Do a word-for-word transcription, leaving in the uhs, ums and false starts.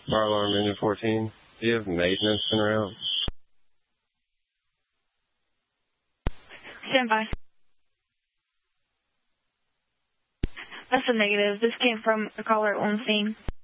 Fire alarm engine fourteen. Do you have maintenance in route? Stand by. That's a negative. This came from a caller at one scene.